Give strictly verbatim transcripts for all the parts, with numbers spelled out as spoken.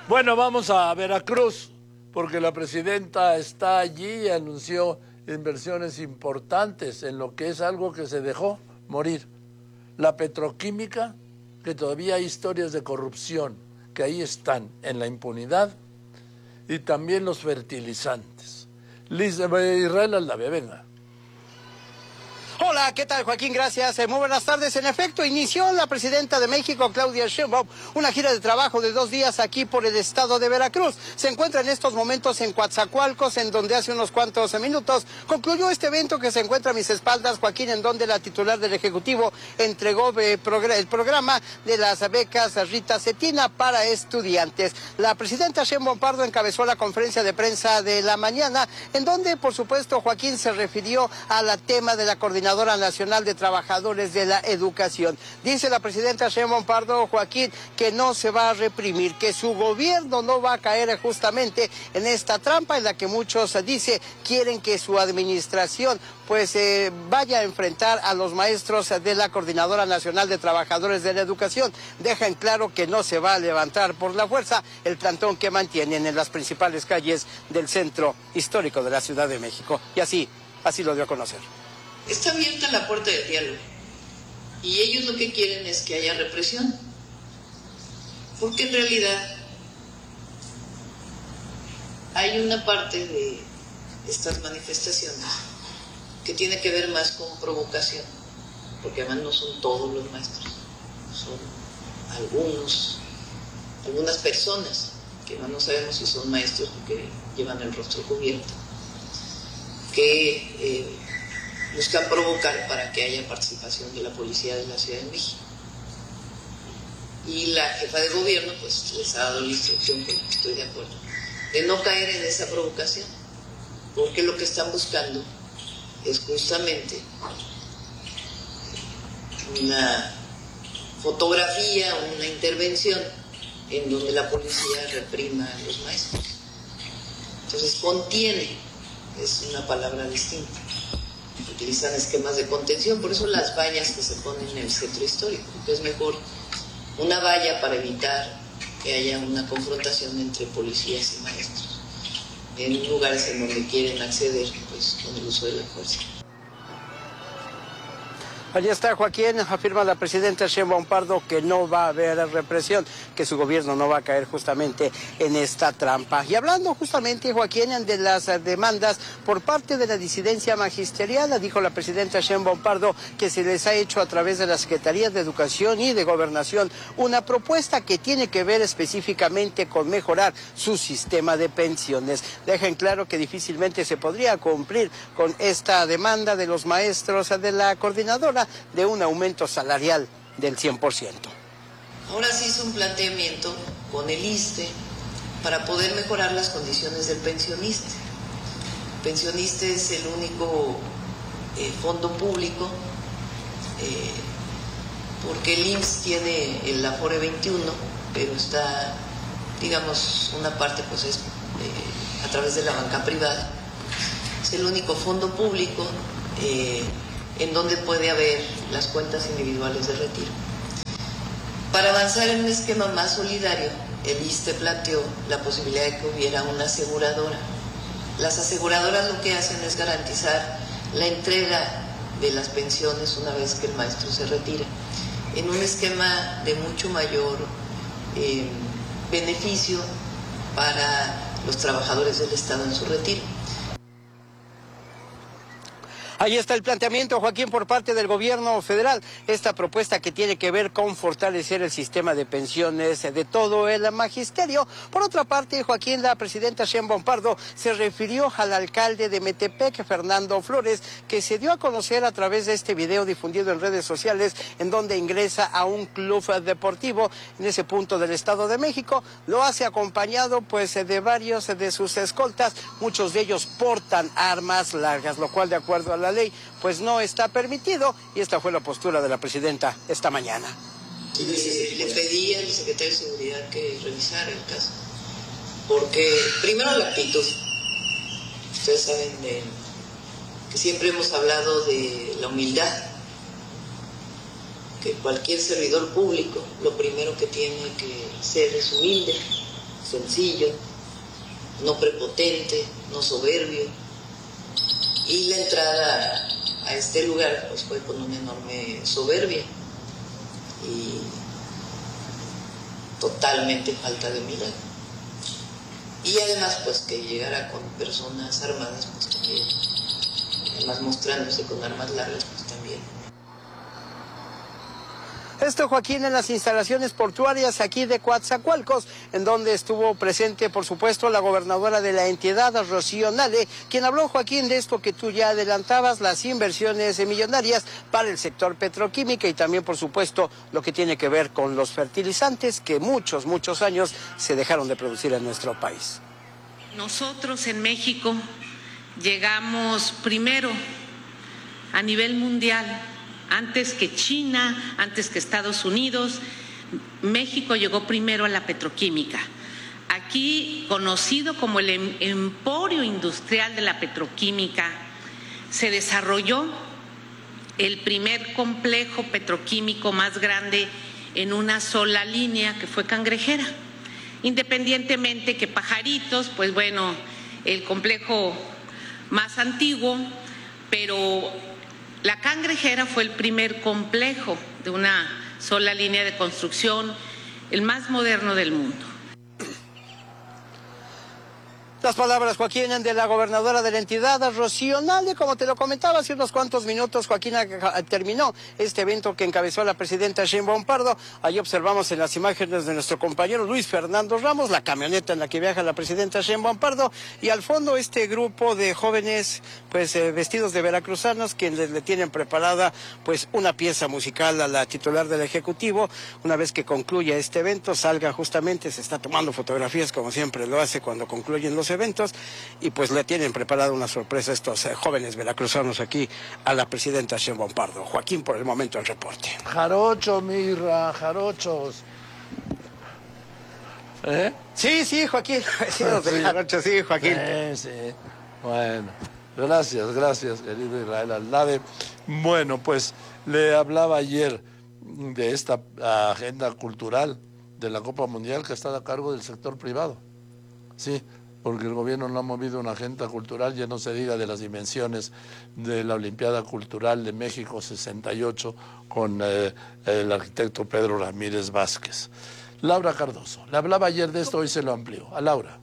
Bueno, vamos a Veracruz, porque la presidenta está allí y anunció inversiones importantes en lo que es algo que se dejó morir. La petroquímica, que todavía hay historias de corrupción, que ahí están en la impunidad, y también los fertilizantes. Liz, Israel Aldave, venga. Hola, ¿qué tal, Joaquín? Gracias. Eh, muy buenas tardes. En efecto, inició la presidenta de México, Claudia Sheinbaum, una gira de trabajo de dos días aquí por el estado de Veracruz. Se encuentra en estos momentos en Coatzacoalcos, en donde hace unos cuantos minutos concluyó este evento que se encuentra a mis espaldas, Joaquín, en donde la titular del Ejecutivo entregó eh, progr el programa de las becas Rita Cetina para estudiantes. La presidenta Sheinbaum Pardo encabezó la conferencia de prensa de la mañana, en donde, por supuesto, Joaquín se refirió al tema de la coordinación Nacional de Trabajadores de la Educación. Dice la presidenta Sheinbaum Pardo, Joaquín, que no se va a reprimir, que su gobierno no va a caer justamente en esta trampa en la que muchos, dice, quieren que su administración pues eh, vaya a enfrentar a los maestros de la Coordinadora Nacional de Trabajadores de la Educación. Dejan claro que no se va a levantar por la fuerza el plantón que mantienen en las principales calles del centro histórico de la Ciudad de México. Y así, así lo dio a conocer. Está abierta la puerta del diálogo y ellos lo que quieren es que haya represión, porque en realidad hay una parte de estas manifestaciones que tiene que ver más con provocación, porque además no son todos los maestros, son algunos, algunas personas que no, no sabemos si son maestros porque llevan el rostro cubierto, que eh, buscan provocar para que haya participación de la policía de la Ciudad de México. Y la jefa de gobierno pues les ha dado la instrucción, con la que estoy de acuerdo, de no caer en esa provocación, porque lo que están buscando es justamente una fotografía, una intervención en donde la policía reprima a los maestros. Entonces, contiene es una palabra distinta. Utilizan esquemas de contención, por eso las vallas que se ponen en el centro histórico, porque es mejor una valla para evitar que haya una confrontación entre policías y maestros en lugares en donde quieren acceder pues con el uso de la fuerza. Allí está, Joaquín, afirma la presidenta Sheinbaum Pardo que no va a haber represión, que su gobierno no va a caer justamente en esta trampa. Y hablando justamente, Joaquín, de las demandas por parte de la disidencia magisterial, dijo la presidenta Sheinbaum Pardo que se les ha hecho a través de la Secretaría de Educación y de Gobernación una propuesta que tiene que ver específicamente con mejorar su sistema de pensiones. Dejan claro que difícilmente se podría cumplir con esta demanda de los maestros de la coordinadora de un aumento salarial del cien por ciento. Ahora se hizo un planteamiento con el ISSSTE para poder mejorar las condiciones del pensionista. El pensionista es el único eh, fondo público, eh, porque el I M S S tiene el Afore veintiuno, pero está, digamos, una parte pues es eh, a través de la banca privada. Es el único fondo público eh, en donde puede haber las cuentas individuales de retiro. Para avanzar en un esquema más solidario, el ISSSTE planteó la posibilidad de que hubiera una aseguradora. Las aseguradoras lo que hacen es garantizar la entrega de las pensiones una vez que el maestro se retira, en un esquema de mucho mayor eh, beneficio para los trabajadores del Estado en su retiro. Ahí está el planteamiento, Joaquín, por parte del gobierno federal. Esta propuesta que tiene que ver con fortalecer el sistema de pensiones de todo el magisterio. Por otra parte, Joaquín, la presidenta Sheinbaum Pardo se refirió al alcalde de Metepec, Fernando Flores, que se dio a conocer a través de este video difundido en redes sociales, en donde ingresa a un club deportivo en ese punto del Estado de México. Lo hace acompañado pues de varios de sus escoltas. Muchos de ellos portan armas largas, lo cual, de acuerdo a la ley, pues no está permitido, y esta fue la postura de la presidenta esta mañana. Le, le pedí al secretario de Seguridad que revisara el caso, porque primero la actitud. Ustedes saben de, que siempre hemos hablado de la humildad, que cualquier servidor público lo primero que tiene que ser es humilde, sencillo, no prepotente, no soberbio. Y la entrada a este lugar pues fue con una enorme soberbia y totalmente falta de mirada. Y además pues que llegara con personas armadas pues también, además mostrándose con armas largas pues también. Esto, Joaquín, en las instalaciones portuarias aquí de Coatzacoalcos, en donde estuvo presente, por supuesto, la gobernadora de la entidad, Rocío Nale, quien habló, Joaquín, de esto que tú ya adelantabas, las inversiones millonarias para el sector petroquímico y también, por supuesto, lo que tiene que ver con los fertilizantes que muchos, muchos años se dejaron de producir en nuestro país. Nosotros en México llegamos primero a nivel mundial. Antes que China, antes que Estados Unidos, México llegó primero a la petroquímica. Aquí, conocido como el emporio industrial de la petroquímica, se desarrolló el primer complejo petroquímico más grande en una sola línea, que fue Cangrejera. Independientemente que Pajaritos, pues bueno, el complejo más antiguo, pero la Cangrejera fue el primer complejo de una sola línea de construcción, el más moderno del mundo. Las palabras, Joaquín, de la gobernadora de la entidad, Rocío Nale. Como te lo comentaba hace unos cuantos minutos, Joaquín, terminó este evento que encabezó la presidenta Sheinbaum Pardo. Ahí observamos en las imágenes de nuestro compañero Luis Fernando Ramos, la camioneta en la que viaja la presidenta Sheinbaum Pardo, y al fondo este grupo de jóvenes pues eh, vestidos de veracruzanos, quienes le tienen preparada pues una pieza musical a la titular del Ejecutivo. Una vez que concluya este evento, salga justamente, se está tomando fotografías como siempre lo hace cuando concluyen los eventos, y pues le tienen preparada una sorpresa a estos eh, jóvenes veracruzanos aquí a la presidenta Sheinbaum Pardo. Joaquín, por el momento el reporte. Jarocho, Mirra, jarochos. ¿Eh? Sí, sí, Joaquín. Sí, sí. Jarocho, sí, Joaquín. Sí, sí. Bueno, gracias, gracias, querido Israel Aldave. Bueno, pues le hablaba ayer de esta agenda cultural de la Copa Mundial que está a cargo del sector privado. Sí, porque el gobierno no ha movido una agenda cultural, ya no se diga de las dimensiones de la Olimpiada Cultural de México sesenta y ocho con eh, el arquitecto Pedro Ramírez Vázquez. Laura Cardoso, le hablaba ayer de esto, hoy se lo amplió. A Laura.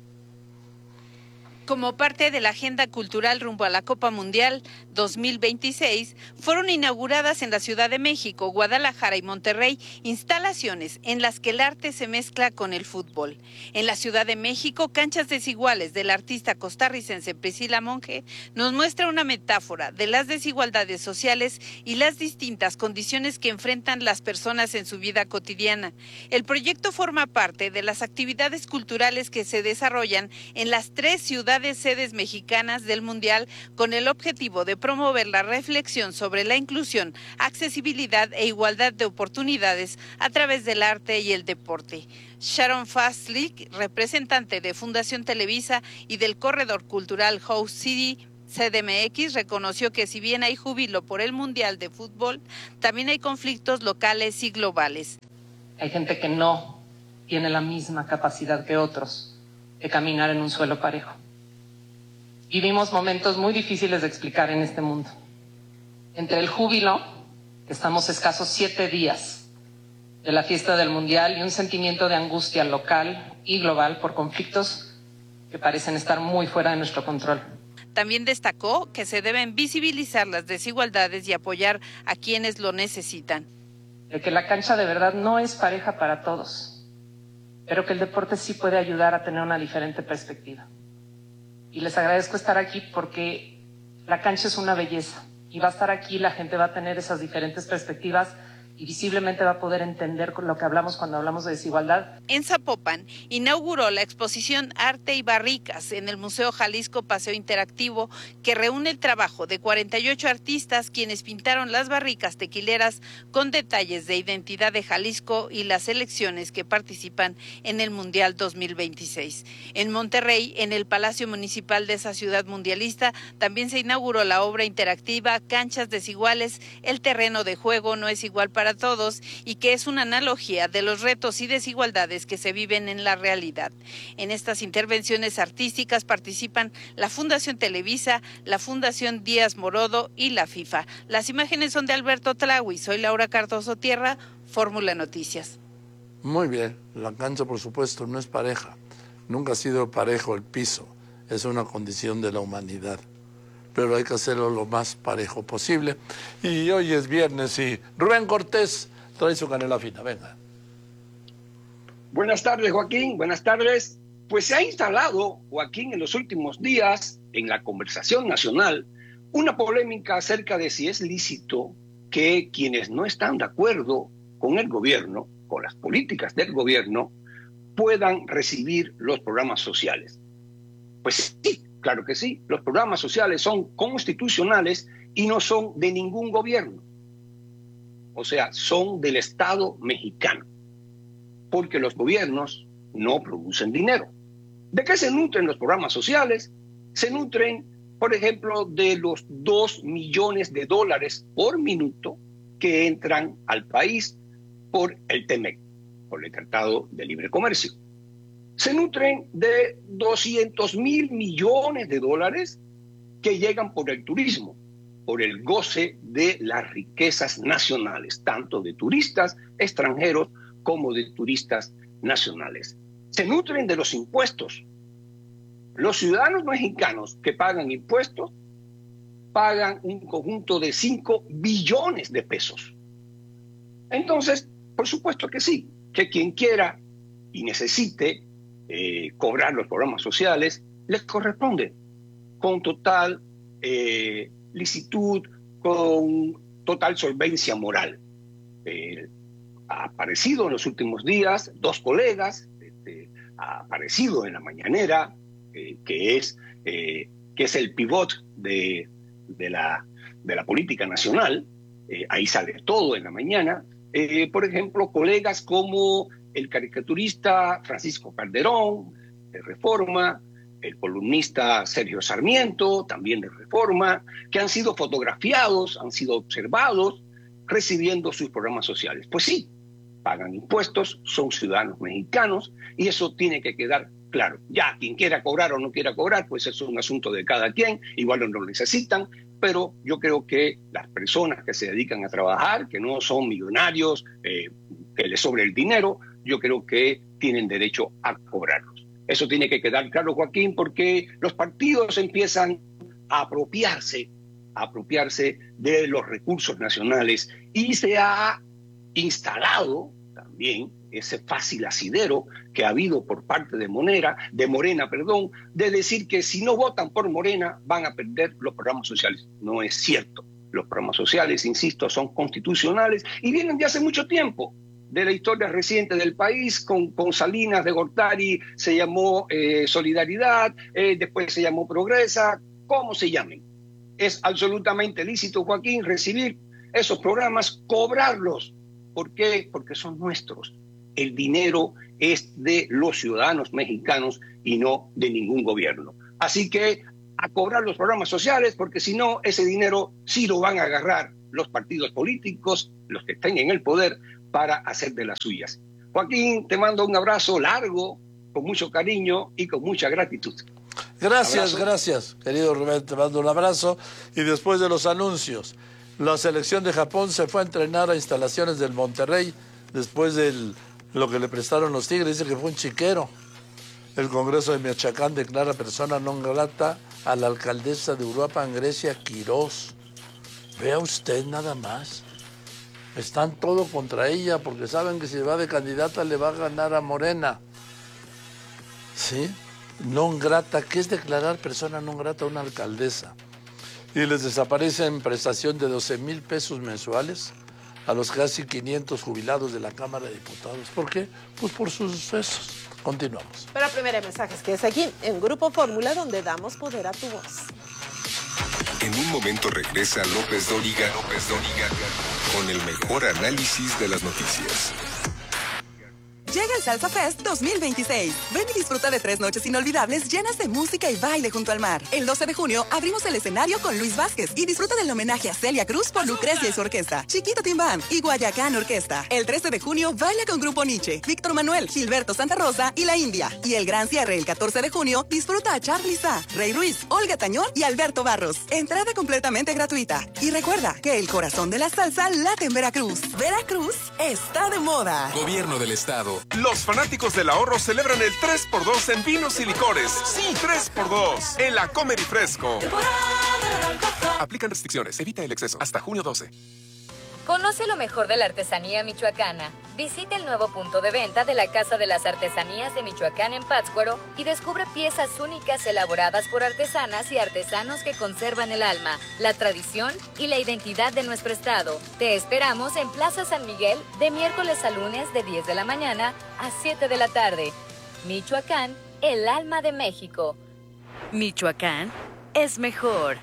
Como parte de la agenda cultural rumbo a la Copa Mundial dos mil veintiséis, fueron inauguradas en la Ciudad de México, Guadalajara y Monterrey instalaciones en las que el arte se mezcla con el fútbol. En la Ciudad de México, Canchas Desiguales del artista costarricense Priscila Monge nos muestra una metáfora de las desigualdades sociales y las distintas condiciones que enfrentan las personas en su vida cotidiana. El proyecto forma parte de las actividades culturales que se desarrollan en las tres ciudades sedes mexicanas del Mundial, con el objetivo de promover la reflexión sobre la inclusión, accesibilidad e igualdad de oportunidades a través del arte y el deporte. Sharon Fastlick, representante de Fundación Televisa y del Corredor Cultural House City C D M X, reconoció que si bien hay júbilo por el Mundial de Fútbol, también hay conflictos locales y globales. Hay gente que no tiene la misma capacidad que otros de caminar en un suelo parejo. Vivimos momentos muy difíciles de explicar en este mundo. Entre el júbilo, que estamos escasos siete días de la fiesta del Mundial, y un sentimiento de angustia local y global por conflictos que parecen estar muy fuera de nuestro control. También destacó que se deben visibilizar las desigualdades y apoyar a quienes lo necesitan. De que la cancha de verdad no es pareja para todos, pero que el deporte sí puede ayudar a tener una diferente perspectiva. Y les agradezco estar aquí porque la cancha es una belleza y va a estar aquí, la gente va a tener esas diferentes perspectivas y visiblemente va a poder entender lo que hablamos cuando hablamos de desigualdad. En Zapopan inauguró la exposición Arte y Barricas en el Museo Jalisco Paseo Interactivo, que reúne el trabajo de cuarenta y ocho artistas quienes pintaron las barricas tequileras con detalles de identidad de Jalisco y las selecciones que participan en el Mundial dos mil veintiséis. En Monterrey, en el Palacio Municipal de esa ciudad mundialista, también se inauguró la obra interactiva Canchas Desiguales, el terreno de juego no es igual para para todos y que es una analogía de los retos y desigualdades que se viven en la realidad. En estas intervenciones artísticas participan la Fundación Televisa, la Fundación Díaz Morodo y la FIFA. Las imágenes son de Alberto Tlahui. Soy Laura Cardoso Tierra, Fórmula Noticias. Muy bien, la cancha por supuesto no es pareja, nunca ha sido parejo el piso, es una condición de la humanidad, pero hay que hacerlo lo más parejo posible. Y hoy es viernes y Rubén Cortés trae su canela fina, venga. Buenas tardes, Joaquín, buenas tardes. Pues se ha instalado, Joaquín, en los últimos días, en la conversación nacional, una polémica acerca de si es lícito que quienes no están de acuerdo con el gobierno, con las políticas del gobierno, puedan recibir los programas sociales. Pues sí, claro que sí, los programas sociales son constitucionales y no son de ningún gobierno. O sea, son del Estado mexicano, porque los gobiernos no producen dinero. ¿De qué se nutren los programas sociales? Se nutren, por ejemplo, de los dos millones de dólares por minuto que entran al país por el TEMEC, por el Tratado de Libre Comercio. Se nutren de doscientos mil millones de dólares que llegan por el turismo, por el goce de las riquezas nacionales, tanto de turistas extranjeros como de turistas nacionales. Se nutren de los impuestos. Los ciudadanos mexicanos que pagan impuestos pagan un conjunto de cinco billones de pesos. Entonces, por supuesto que sí, que quien quiera y necesite eh, cobrar los programas sociales, les corresponde con total eh, licitud, con total solvencia moral. Eh, ha aparecido en los últimos días dos colegas, este, ha aparecido en la mañanera, eh, que, es, eh, que es el pivot de, de, la, de la política nacional, eh, ahí sale todo en la mañana. Eh, por ejemplo, colegas como el caricaturista Francisco Calderón, de Reforma, el columnista Sergio Sarmiento, también de Reforma, que han sido fotografiados, han sido observados, recibiendo sus programas sociales. Pues sí, pagan impuestos, son ciudadanos mexicanos, y eso tiene que quedar claro. Ya, quien quiera cobrar o no quiera cobrar, pues eso es un asunto de cada quien, igual no lo necesitan, pero yo creo que las personas que se dedican a trabajar, que no son millonarios, eh, que les sobre el dinero, yo creo que tienen derecho a cobrarlos. Eso tiene que quedar claro, Joaquín, porque los partidos empiezan a apropiarse, a apropiarse de los recursos nacionales y se ha instalado también ese fácil asidero que ha habido por parte de Morena, de Morena, perdón, de decir que si no votan por Morena van a perder los programas sociales. No es cierto. Los programas sociales, insisto, son constitucionales y vienen de hace mucho tiempo. De la historia reciente del país, con, con Salinas de Gortari se llamó eh, Solidaridad, eh, después se llamó Progresa, como se llamen. Es absolutamente lícito, Joaquín, recibir esos programas, cobrarlos. ¿Por qué? Porque son nuestros. El dinero es de los ciudadanos mexicanos y no de ningún gobierno. Así que a cobrar los programas sociales, porque si no, ese dinero sí lo van a agarrar los partidos políticos, los que estén en el poder, para hacer de las suyas. Joaquín, te mando un abrazo largo, con mucho cariño y con mucha gratitud. Gracias, abrazo. Gracias, querido Rubén, te mando un abrazo. Y después de los anuncios, la selección de Japón se fue a entrenar a instalaciones del Monterrey después de lo que le prestaron los Tigres. Dice que fue un chiquero. El Congreso de Michoacán declara persona non grata a la alcaldesa de Uruapan, Grecia Quirós. Vea usted nada más. Están todo contra ella porque saben que si va de candidata le va a ganar a Morena. ¿Sí? Non grata. ¿Qué es declarar persona non grata a una alcaldesa? Y les desaparecen prestación de doce mil pesos mensuales a los casi quinientos jubilados de la Cámara de Diputados. ¿Por qué? Pues por sus sucesos. Continuamos. Pero primero hay mensajes que es aquí en Grupo Fórmula, donde damos poder a tu voz. En un momento regresa López Dóriga, López Dóriga con el mejor análisis de las noticias. Llega el Salsa Fest dos mil veintiséis. Ven y disfruta de tres noches inolvidables llenas de música y baile junto al mar. El doce de junio abrimos el escenario con Luis Vázquez y disfruta del homenaje a Celia Cruz por Lucrecia y su orquesta, Chiquito Timbán y Guayacán Orquesta. El trece de junio baila con Grupo Nietzsche, Víctor Manuel, Gilberto Santa Rosa y La India. Y el gran cierre el catorce de junio disfruta a Charly Sa, Rey Ruiz, Olga Tañón y Alberto Barros. Entrada completamente gratuita. Y recuerda que el corazón de la salsa late en Veracruz. Veracruz está de moda. Gobierno del Estado. Los fanáticos del ahorro celebran el tres por dos en vinos y licores. Sí, tres por dos en la Comedy Fresco. Aplican restricciones. Evita el exceso. Hasta junio doce. Conoce lo mejor de la artesanía michoacana. Visita el nuevo punto de venta de la Casa de las Artesanías de Michoacán en Pátzcuaro y descubre piezas únicas elaboradas por artesanas y artesanos que conservan el alma, la tradición y la identidad de nuestro estado. Te esperamos en Plaza San Miguel de miércoles a lunes de diez de la mañana a siete de la tarde. Michoacán, el alma de México. Michoacán es mejor.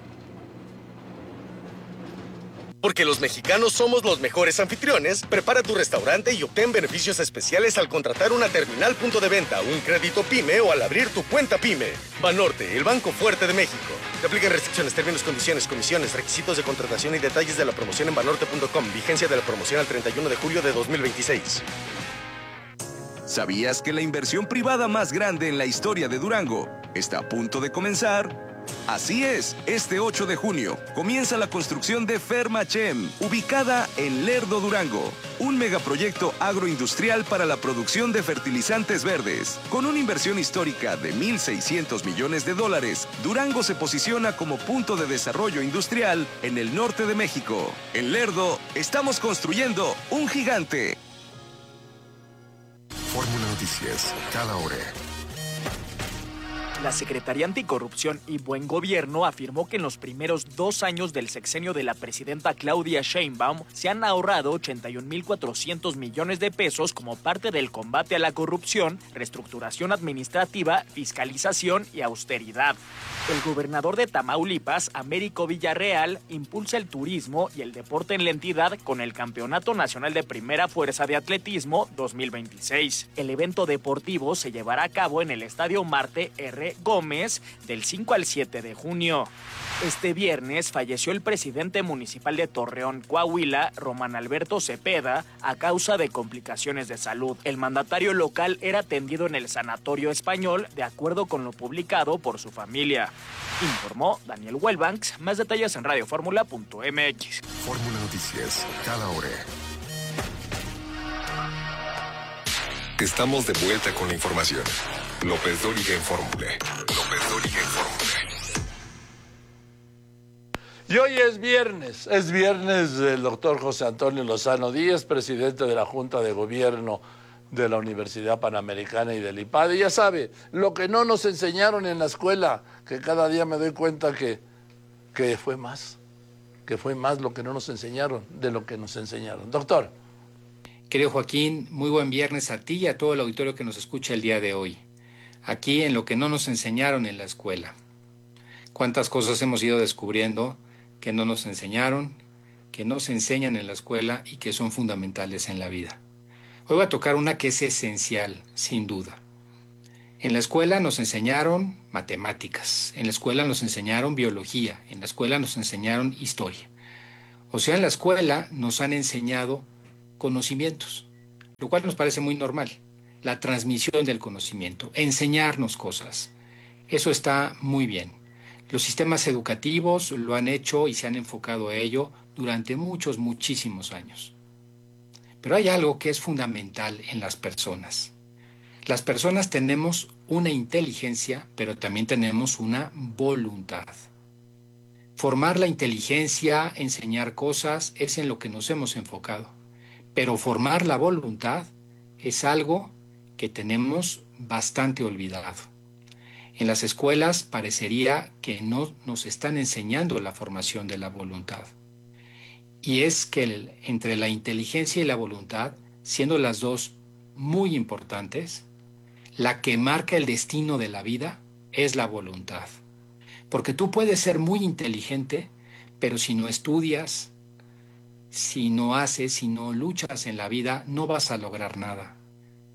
Porque los mexicanos somos los mejores anfitriones, prepara tu restaurante y obtén beneficios especiales al contratar una terminal punto de venta, un crédito PYME o al abrir tu cuenta PYME. Banorte, el banco fuerte de México. Te aplican restricciones, términos, condiciones, comisiones, requisitos de contratación y detalles de la promoción en banorte punto com. Vigencia de la promoción al treinta y uno de julio de dos mil veintiséis. ¿Sabías que la inversión privada más grande en la historia de Durango está a punto de comenzar? Así es, este ocho de junio comienza la construcción de Fermachem, ubicada en Lerdo, Durango. Un megaproyecto agroindustrial para la producción de fertilizantes verdes. Con una inversión histórica de mil seiscientos millones de dólares, Durango se posiciona como punto de desarrollo industrial en el norte de México. En Lerdo, estamos construyendo un gigante. Fórmula Noticias, cada hora. La Secretaría Anticorrupción y Buen Gobierno afirmó que en los primeros dos años del sexenio de la presidenta Claudia Sheinbaum se han ahorrado ochenta y un mil cuatrocientos millones de pesos como parte del combate a la corrupción, reestructuración administrativa, fiscalización y austeridad. El gobernador de Tamaulipas, Américo Villarreal, impulsa el turismo y el deporte en la entidad con el Campeonato Nacional de Primera Fuerza de Atletismo dos mil veintiséis. El evento deportivo se llevará a cabo en el Estadio Marte R. Gómez del cinco al siete de junio. Este viernes falleció el presidente municipal de Torreón, Coahuila, Román Alberto Cepeda, a causa de complicaciones de salud. El mandatario local era atendido en el Sanatorio Español, de acuerdo con lo publicado por su familia. Informó Daniel Welbanks. Más detalles en radio fórmula punto m x. Fórmula Noticias, cada hora. Estamos de vuelta con la información. López Dóriga en Fórmula. López Dóriga en Fórmula. Y hoy es viernes, es viernes del doctor José Antonio Lozano Díaz, presidente de la Junta de Gobierno de la Universidad Panamericana y del I P A D. Y ya sabe, lo que no nos enseñaron en la escuela, que cada día me doy cuenta que, que fue más, que fue más lo que no nos enseñaron de lo que nos enseñaron. Doctor. Querido Joaquín, muy buen viernes a ti y a todo el auditorio que nos escucha el día de hoy. Aquí en lo que no nos enseñaron en la escuela. Cuántas cosas hemos ido descubriendo que no nos enseñaron, que no se enseñan en la escuela y que son fundamentales en la vida. Hoy voy a tocar una que es esencial, sin duda. En la escuela nos enseñaron matemáticas, en la escuela nos enseñaron biología, en la escuela nos enseñaron historia. O sea, en la escuela nos han enseñado conocimientos, lo cual nos parece muy normal. La transmisión del conocimiento, enseñarnos cosas. Eso está muy bien. Los sistemas educativos lo han hecho y se han enfocado a ello durante muchos, muchísimos años. Pero hay algo que es fundamental en las personas. Las personas tenemos una inteligencia, pero también tenemos una voluntad. Formar la inteligencia, enseñar cosas, es en lo que nos hemos enfocado. Pero formar la voluntad es algo que tenemos bastante olvidado. En las escuelas parecería que no nos están enseñando la formación de la voluntad. Y es que el, entre la inteligencia y la voluntad, siendo las dos muy importantes, la que marca el destino de la vida es la voluntad. Porque tú puedes ser muy inteligente, pero si no estudias, si no haces, si no luchas en la vida, no vas a lograr nada.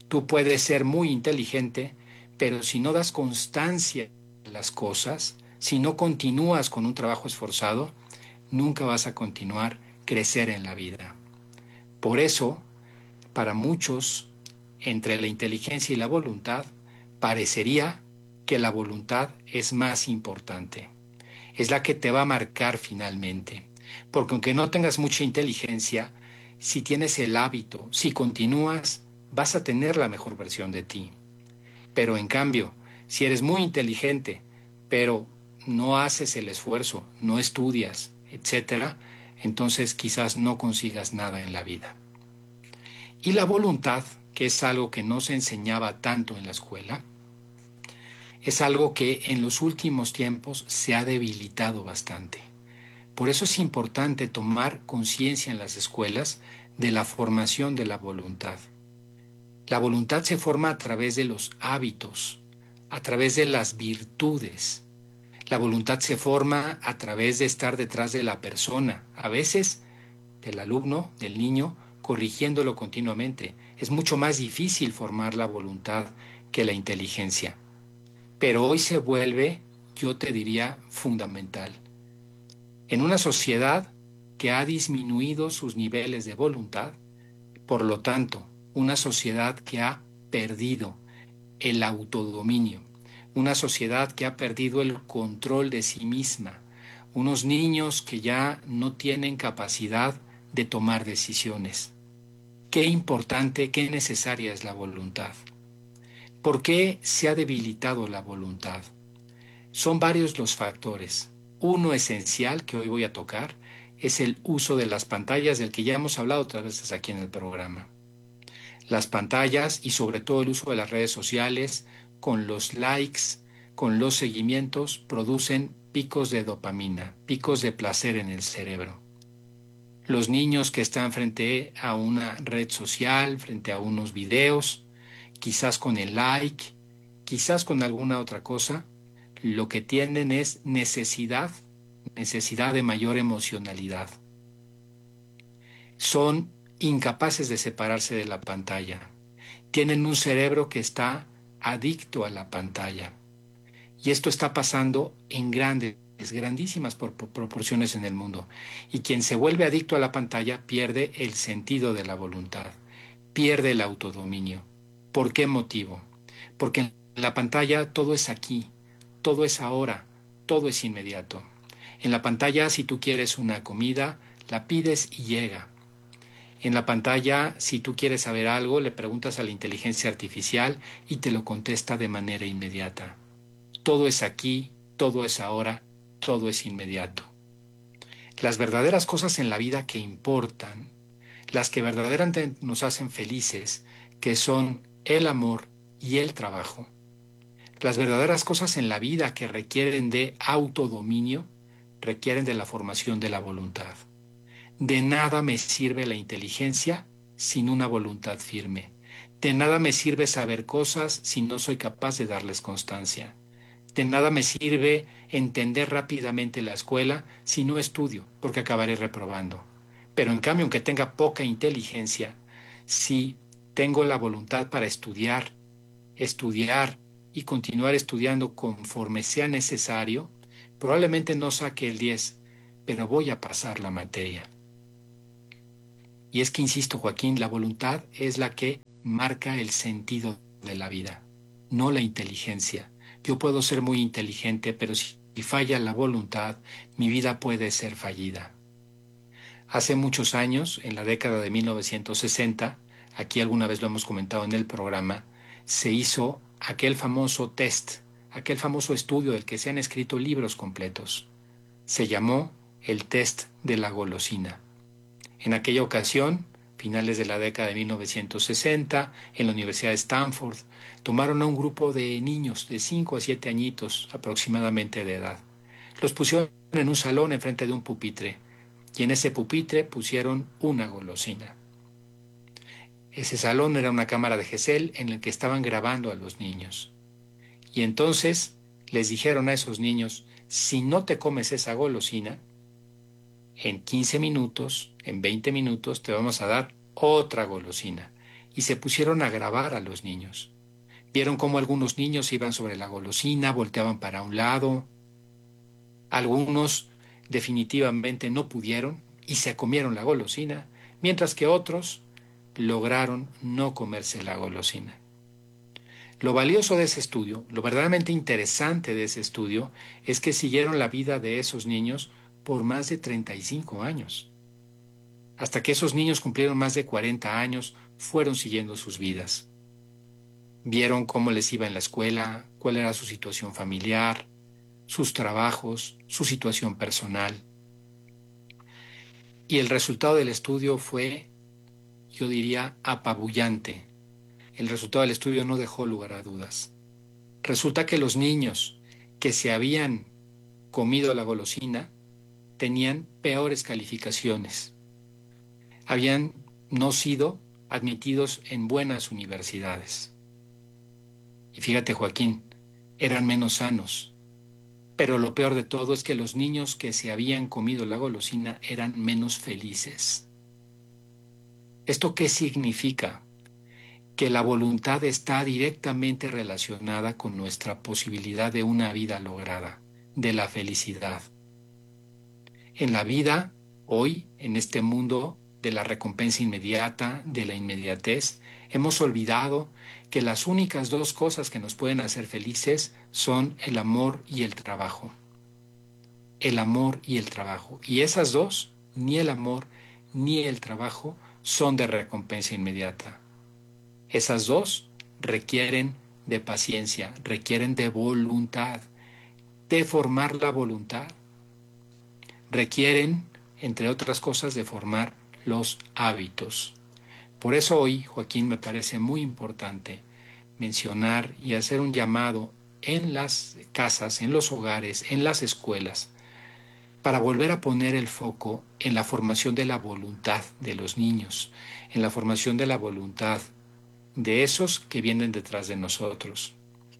Tú puedes ser muy inteligente, pero si no das constancia a las cosas, si no continúas con un trabajo esforzado, nunca vas a continuar crecer en la vida. Por eso, para muchos, entre la inteligencia y la voluntad, parecería que la voluntad es más importante. Es la que te va a marcar finalmente. Porque aunque no tengas mucha inteligencia, si tienes el hábito, si continúas, vas a tener la mejor versión de ti. Pero en cambio, si eres muy inteligente, pero no haces el esfuerzo, no estudias, etcétera, entonces quizás no consigas nada en la vida. Y la voluntad, que es algo que no se enseñaba tanto en la escuela, es algo que en los últimos tiempos se ha debilitado bastante. Por eso es importante tomar conciencia en las escuelas de la formación de la voluntad. La voluntad se forma a través de los hábitos, a través de las virtudes. La voluntad se forma a través de estar detrás de la persona, a veces del alumno, del niño, corrigiéndolo continuamente. Es mucho más difícil formar la voluntad que la inteligencia. Pero hoy se vuelve, yo te diría, fundamental. En una sociedad que ha disminuido sus niveles de voluntad, por lo tanto, una sociedad que ha perdido el autodominio, una sociedad que ha perdido el control de sí misma, unos niños que ya no tienen capacidad de tomar decisiones. Qué importante, qué necesaria es la voluntad. ¿Por qué se ha debilitado la voluntad? Son varios los factores. Uno esencial que hoy voy a tocar es el uso de las pantallas, del que ya hemos hablado otras veces aquí en el programa. Las pantallas y sobre todo el uso de las redes sociales, con los likes, con los seguimientos, producen picos de dopamina, picos de placer en el cerebro. Los niños que están frente a una red social, frente a unos videos, quizás con el like, quizás con alguna otra cosa, lo que tienen es necesidad, necesidad de mayor emocionalidad. Son incapaces de separarse de la pantalla. Tienen un cerebro que está adicto a la pantalla. Y esto está pasando en grandes, grandísimas proporciones en el mundo. Y quien se vuelve adicto a la pantalla pierde el sentido de la voluntad, pierde el autodominio. ¿Por qué motivo? Porque en la pantalla todo es aquí, todo es ahora, todo es inmediato. En la pantalla, si tú quieres una comida, la pides y llega. En la pantalla, si tú quieres saber algo, le preguntas a la inteligencia artificial y te lo contesta de manera inmediata. Todo es aquí, todo es ahora, todo es inmediato. Las verdaderas cosas en la vida que importan, las que verdaderamente nos hacen felices, que son el amor y el trabajo, las verdaderas cosas en la vida que requieren de autodominio, requieren de la formación de la voluntad. De nada me sirve la inteligencia sin una voluntad firme. De nada me sirve saber cosas si no soy capaz de darles constancia. De nada me sirve entender rápidamente la escuela si no estudio, porque acabaré reprobando. Pero en cambio, aunque tenga poca inteligencia, si tengo la voluntad para estudiar, estudiar y continuar estudiando conforme sea necesario, probablemente no saque el diez, pero voy a pasar la materia. Y es que, insisto, Joaquín, la voluntad es la que marca el sentido de la vida, no la inteligencia. Yo puedo ser muy inteligente, pero si falla la voluntad, mi vida puede ser fallida. Hace muchos años, en la década de mil novecientos sesenta, aquí alguna vez lo hemos comentado en el programa, se hizo aquel famoso test, aquel famoso estudio del que se han escrito libros completos. Se llamó el test de la golosina. En aquella ocasión, finales de la década de mil novecientos sesenta, en la Universidad de Stanford, tomaron a un grupo de niños de cinco a siete añitos aproximadamente de edad. Los pusieron en un salón enfrente de un pupitre, y en ese pupitre pusieron una golosina. Ese salón era una cámara de Gesell en la que estaban grabando a los niños. Y entonces les dijeron a esos niños, si no te comes esa golosina, en quince minutos, en veinte minutos, te vamos a dar otra golosina. y se pusieron a grabar a los niños. Vieron cómo algunos niños iban sobre la golosina, volteaban para un lado. Algunos definitivamente no pudieron y se comieron la golosina, mientras que otros lograron no comerse la golosina. Lo valioso de ese estudio, lo verdaderamente interesante de ese estudio, es que siguieron la vida de esos niños por más de treinta y cinco años. Hasta que esos niños cumplieron más de cuarenta años, fueron siguiendo sus vidas. Vieron cómo les iba en la escuela, cuál era su situación familiar, sus trabajos, su situación personal. Y el resultado del estudio fue, yo diría, apabullante. El resultado del estudio no dejó lugar a dudas. Resulta que los niños que se habían comido la golosina tenían peores calificaciones. Habían no sido admitidos en buenas universidades. Y fíjate, Joaquín, eran menos sanos. Pero lo peor de todo es que los niños que se habían comido la golosina eran menos felices. ¿Esto qué significa? Que la voluntad está directamente relacionada con nuestra posibilidad de una vida lograda, de la felicidad. En la vida, hoy, en este mundo de la recompensa inmediata, de la inmediatez, hemos olvidado que las únicas dos cosas que nos pueden hacer felices son el amor y el trabajo. El amor y el trabajo. Y esas dos, ni el amor ni el trabajo, son de recompensa inmediata. Esas dos requieren de paciencia, requieren de voluntad, de formar la voluntad. Requieren, entre otras cosas, de formar los hábitos. Por eso hoy, Joaquín, me parece muy importante mencionar y hacer un llamado en las casas, en los hogares, en las escuelas, para volver a poner el foco en la formación de la voluntad de los niños, en la formación de la voluntad de esos que vienen detrás de nosotros.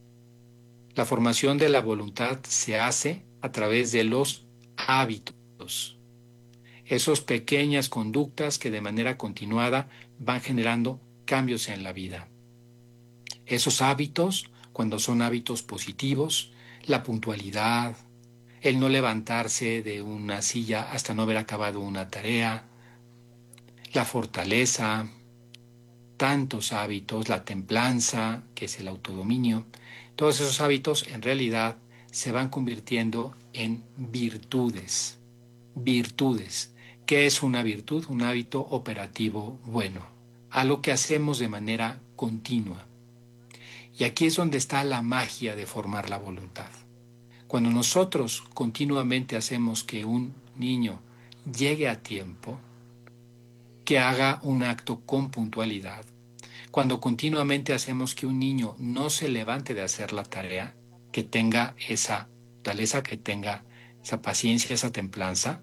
La formación de la voluntad se hace a través de los hábitos, esas pequeñas conductas que de manera continuada van generando cambios en la vida. Esos hábitos, cuando son hábitos positivos, la puntualidad, el no levantarse de una silla hasta no haber acabado una tarea, la fortaleza, tantos hábitos, la templanza, que es el autodominio, todos esos hábitos en realidad se van convirtiendo en virtudes. Virtudes. ¿Qué es una virtud? Un hábito operativo bueno, algo que hacemos de manera continua. Y aquí es donde está la magia de formar la voluntad. Cuando nosotros continuamente hacemos que un niño llegue a tiempo, que haga un acto con puntualidad, cuando continuamente hacemos que un niño no se levante de hacer la tarea, que tenga esa fortaleza, que tenga esa paciencia, esa templanza,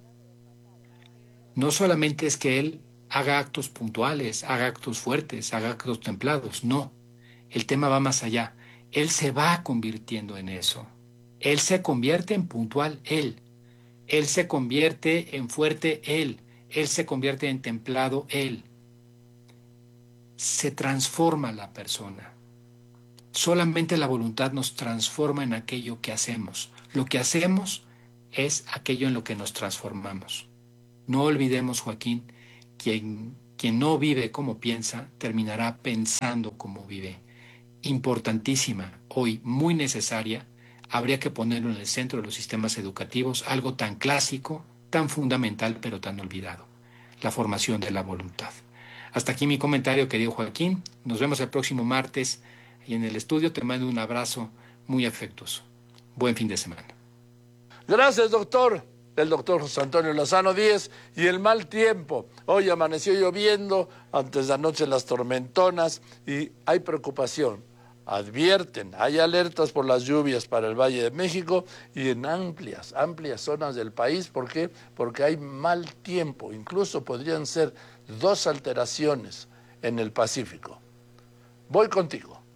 no solamente es que él haga actos puntuales, haga actos fuertes, haga actos templados, no. El tema va más allá. Él se va convirtiendo en eso. Él se convierte en puntual, él. Él se convierte en fuerte, él. Él se convierte en templado, él. Se transforma la persona. Solamente la voluntad nos transforma en aquello que hacemos. Lo que hacemos es aquello en lo que nos transformamos. No olvidemos, Joaquín, quien, quien no vive como piensa, terminará pensando como vive. Importantísima, hoy muy necesaria, habría que ponerlo en el centro de los sistemas educativos, algo tan clásico, tan fundamental, pero tan olvidado, la formación de la voluntad. Hasta aquí mi comentario, querido Joaquín. Nos vemos el próximo martes y en el estudio te mando un abrazo muy afectuoso. Buen fin de semana. Gracias, doctor. El doctor José Antonio Lozano Díez. Y el mal tiempo. Hoy amaneció lloviendo, antes de anoche las tormentonas y hay preocupación. Advierten, hay alertas por las lluvias para el Valle de México y en amplias, amplias zonas del país. ¿Por qué? Porque hay mal tiempo. Incluso podrían ser dos alteraciones en el Pacífico. Voy contigo.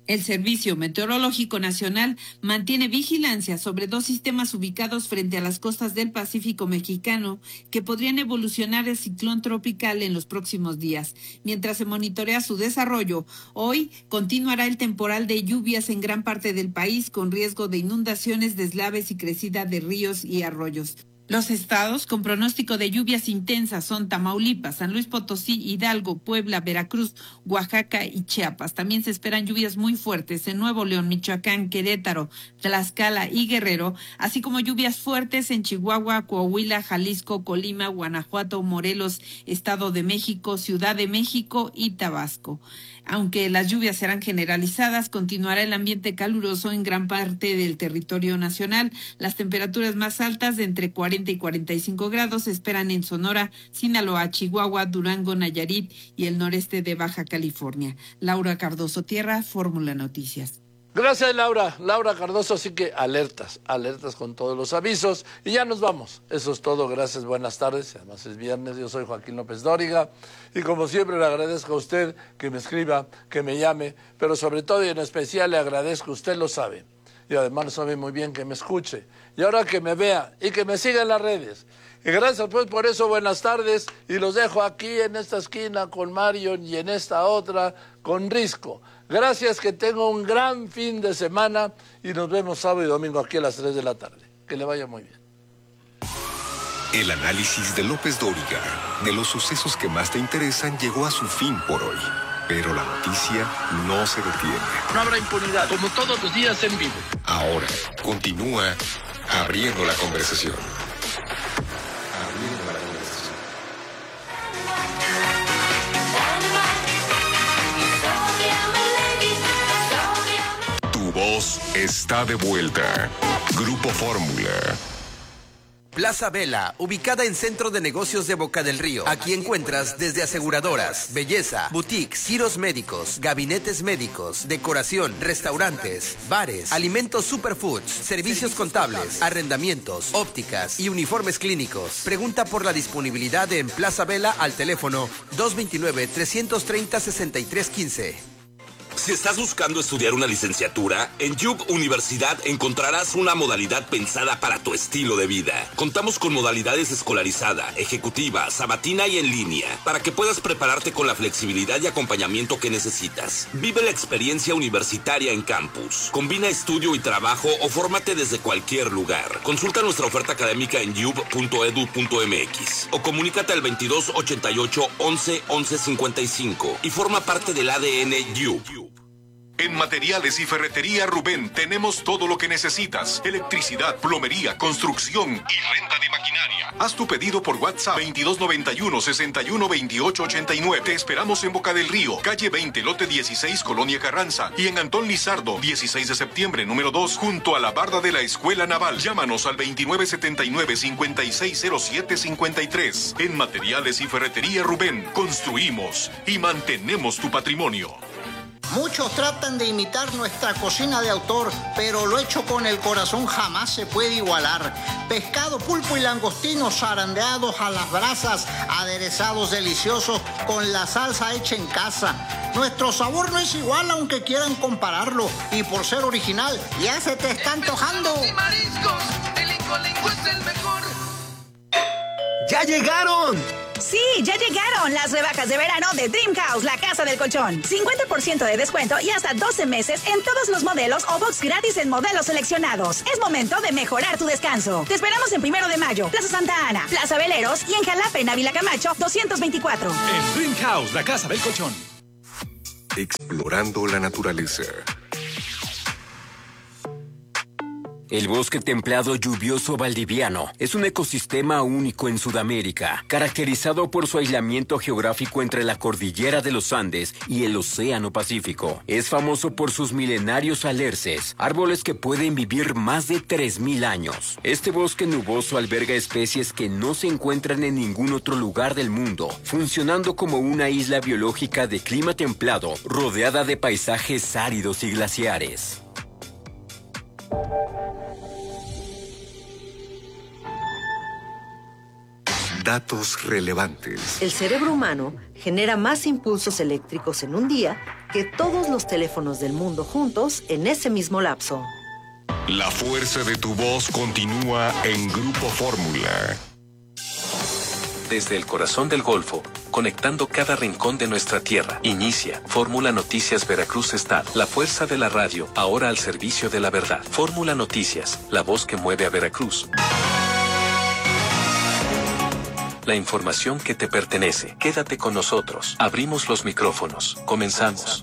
El Servicio Meteorológico Nacional mantiene vigilancia sobre dos sistemas ubicados frente a las costas del Pacífico mexicano que podrían evolucionar el ciclón tropical en los próximos días. Mientras se monitorea su desarrollo, hoy continuará el temporal de lluvias en gran parte del país con riesgo de inundaciones, deslaves y crecida de ríos y arroyos. Los estados con pronóstico de lluvias intensas son Tamaulipas, San Luis Potosí, Hidalgo, Puebla, Veracruz, Oaxaca y Chiapas. También se esperan lluvias muy fuertes en Nuevo León, Michoacán, Querétaro, Tlaxcala y Guerrero, así como lluvias fuertes en Chihuahua, Coahuila, Jalisco, Colima, Guanajuato, Morelos, Estado de México, Ciudad de México y Tabasco. Aunque las lluvias serán generalizadas, continuará el ambiente caluroso en gran parte del territorio nacional. Las temperaturas más altas de entre cuarenta y cuarenta y cinco grados se esperan en Sonora, Sinaloa, Chihuahua, Durango, Nayarit y el noreste de Baja California. Laura Cardoso Tierra, Fórmula Noticias. Gracias, Laura. Laura Cardoso, así que alertas, alertas con todos los avisos. Y ya nos vamos. Eso es todo. Gracias, buenas tardes. Además es viernes. Yo soy Joaquín López Dóriga. Y como siempre le agradezco a usted que me escriba, que me llame. Pero sobre todo y en especial le agradezco, usted lo sabe. Y además lo sabe muy bien, que me escuche. Y ahora que me vea y que me siga en las redes. Y gracias pues por eso, buenas tardes. Y los dejo aquí en esta esquina con Marion y en esta otra con Risco. Gracias, que tenga un gran fin de semana y nos vemos sábado y domingo aquí a las tres de la tarde. Que le vaya muy bien. El análisis de López Dóriga de los sucesos que más te interesan llegó a su fin por hoy. Pero la noticia no se detiene. No habrá impunidad, como todos los días en vivo. Ahora continúa abriendo la conversación. Abriendo la conversación. Tu voz está de vuelta. Grupo Fórmula. Plaza Vela, ubicada en Centro de Negocios de Boca del Río. Aquí encuentras desde aseguradoras, belleza, boutiques, giros médicos, gabinetes médicos, decoración, restaurantes, bares, alimentos superfoods, servicios contables, arrendamientos, ópticas y uniformes clínicos. Pregunta por la disponibilidad en Plaza Vela al teléfono dos dos nueve, tres tres cero, seis tres uno cinco. Si estás buscando estudiar una licenciatura, en Yub Universidad encontrarás una modalidad pensada para tu estilo de vida. Contamos con modalidades escolarizada, ejecutiva, sabatina y en línea, para que puedas prepararte con la flexibilidad y acompañamiento que necesitas. Vive la experiencia universitaria en campus. Combina estudio y trabajo o fórmate desde cualquier lugar. Consulta nuestra oferta académica en yub punto edu punto mx o comunícate al veintidós ochenta y ocho, once, once cincuenta y cinco y forma parte del A D N Yub. En Materiales y Ferretería Rubén tenemos todo lo que necesitas. Electricidad, plomería, construcción y renta de maquinaria. Haz tu pedido por WhatsApp veintidós noventa y uno, sesenta y uno, veintiocho ochenta y nueve. Te esperamos en Boca del Río, calle veinte, lote dieciséis, Colonia Carranza. Y en Antón Lizardo, dieciséis de septiembre, número dos, junto a la barda de la Escuela Naval. Llámanos al veintinueve setenta y nueve, cincuenta y seis cero siete cincuenta y tres. En Materiales y Ferretería Rubén, construimos y mantenemos tu patrimonio. Muchos tratan de imitar nuestra cocina de autor, pero lo hecho con el corazón jamás se puede igualar. Pescado, pulpo y langostinos zarandeados a las brasas, aderezados deliciosos con la salsa hecha en casa. Nuestro sabor no es igual aunque quieran compararlo, y por ser original ya se te está antojando. Y mariscos, el Incolinco es el mejor. ¡Ya llegaron! Sí, ya llegaron las rebajas de verano de Dream House, la casa del colchón. cincuenta por ciento de descuento y hasta doce meses en todos los modelos o box gratis en modelos seleccionados. Es momento de mejorar tu descanso. Te esperamos en Primero de Mayo, Plaza Santa Ana, Plaza Veleros y en Jalapa, en Ávila Camacho, doscientos veinticuatro. En Dream House, la casa del colchón. Explorando la naturaleza. El bosque templado lluvioso valdiviano es un ecosistema único en Sudamérica, caracterizado por su aislamiento geográfico entre la cordillera de los Andes y el Océano Pacífico. Es famoso por sus milenarios alerces, árboles que pueden vivir más de tres mil años. Este bosque nuboso alberga especies que no se encuentran en ningún otro lugar del mundo, funcionando como una isla biológica de clima templado, rodeada de paisajes áridos y glaciares. datos relevantes. El cerebro humano genera más impulsos eléctricos en un día que todos los teléfonos del mundo juntos en ese mismo lapso. La fuerza de tu voz continúa en Grupo Fórmula. Desde el corazón del Golfo, conectando cada rincón de nuestra tierra. Inicia Fórmula Noticias Veracruz Estado. La fuerza de la radio, ahora al servicio de la verdad. Fórmula Noticias, la voz que mueve a Veracruz. La información que te pertenece. Quédate con nosotros. Abrimos los micrófonos. Comenzamos.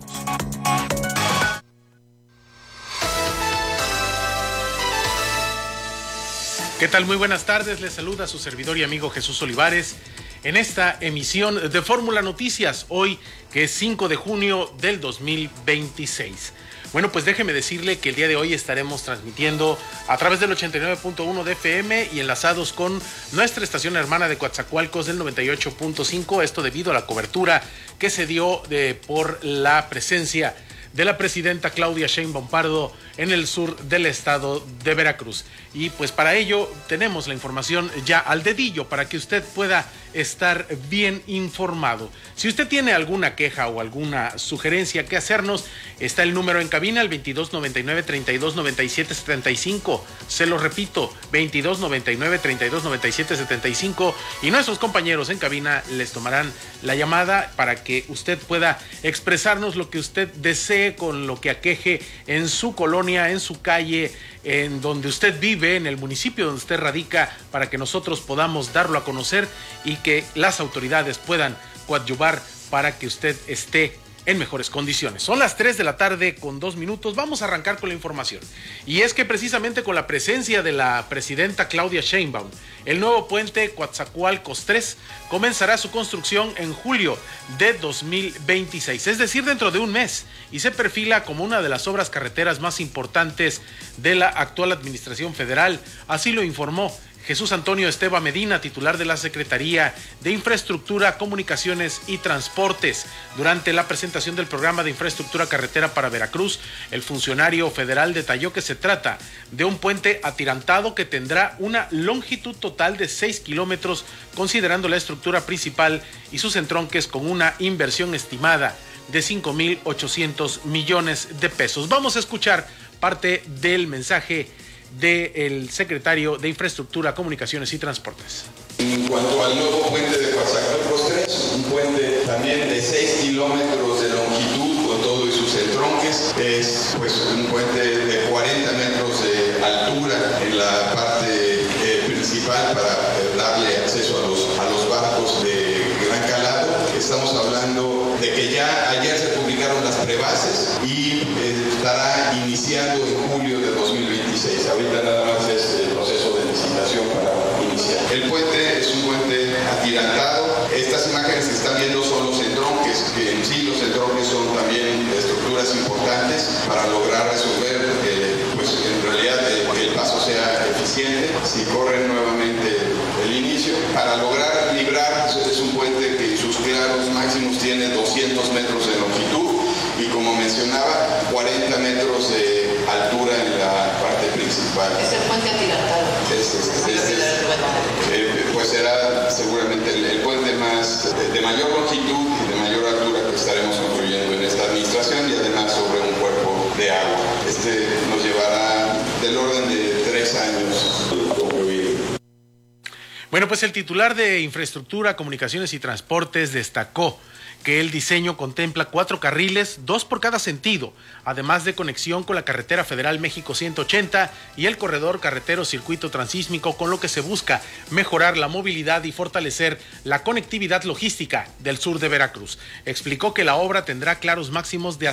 ¿Qué tal? Muy buenas tardes. Les saluda su servidor y amigo Jesús Olivares en esta emisión de Fórmula Noticias, hoy que es cinco de junio del dos mil veintiséis. Bueno, pues déjeme decirle que el día de hoy estaremos transmitiendo a través del ochenta y nueve punto uno de F M y enlazados con nuestra estación hermana de Coatzacoalcos del noventa y ocho punto cinco, esto debido a la cobertura que se dio de, por la presencia de la presidenta Claudia Sheinbaum Pardo en el sur del estado de Veracruz. Y pues para ello tenemos la información ya al dedillo para que usted pueda estar bien informado. Si usted tiene alguna queja o alguna sugerencia que hacernos, está el número en cabina, el veintidós noventa y nueve, treinta y dos noventa y siete, setenta y cinco. Se lo repito, veintidós noventa y nueve, treinta y dos noventa y siete, setenta y cinco. Y nuestros compañeros en cabina les tomarán la llamada para que usted pueda expresarnos lo que usted desee con lo que aqueje en su colonia, en su calle, en donde usted vive, en el municipio donde usted radica, para que nosotros podamos darlo a conocer y que las autoridades puedan coadyuvar para que usted esté en mejores condiciones. Son las tres de la tarde con dos minutos. Vamos a arrancar con la información. Y es que precisamente con la presencia de la presidenta Claudia Sheinbaum, el nuevo puente Coatzacoalcos tres comenzará su construcción en julio de dos mil veintiséis, es decir, dentro de un mes, y se perfila como una de las obras carreteras más importantes de la actual administración federal. Así lo informó Jesús Antonio Esteva Medina, titular de la Secretaría de Infraestructura, Comunicaciones y Transportes. Durante la presentación del programa de infraestructura carretera para Veracruz, el funcionario federal detalló que se trata de un puente atirantado que tendrá una longitud total de seis kilómetros, considerando la estructura principal y sus entronques, con una inversión estimada de cinco mil ochocientos millones de pesos. Vamos a escuchar parte del mensaje del secretario de Infraestructura, Comunicaciones y Transportes. En cuanto al nuevo puente de Coatzacoalcos tres, un puente también de seis kilómetros de longitud con todo y sus entronques, es pues un puente de cuarenta metros de altura en la parte eh, principal para eh, darle acceso a los, a los barcos de gran calado. Estamos hablando de que ya ayer se publicaron las prebases y eh, estará iniciando en julio de dos mil veintiséis. Ahorita nada más es el proceso de licitación para iniciar. El puente es un puente atirantado. Estas imágenes que están viendo son los entronques, que en sí los entronques son también estructuras importantes para lograr resolver, eh, pues en realidad eh, que el paso sea eficiente. Si corren nuevamente el inicio, para lograr librar, es un puente que sus claros máximos tiene doscientos metros de longitud y, como mencionaba, cuarenta metros de altura en la parte principal. Es el puente atirantado. Es, es, es, es, eh, pues será seguramente el, el puente más de, de mayor longitud y de mayor altura que estaremos construyendo en esta administración, y además sobre un cuerpo de agua. Este nos llevará del orden de tres años concluir. Bueno, pues el titular de Infraestructura, Comunicaciones y Transportes destacó que el diseño contempla cuatro carriles, dos por cada sentido, además de conexión con la carretera federal México ciento ochenta y el corredor carretero circuito transísmico, con lo que se busca mejorar la movilidad y fortalecer la conectividad logística del sur de Veracruz. Explicó que la obra tendrá claros máximos de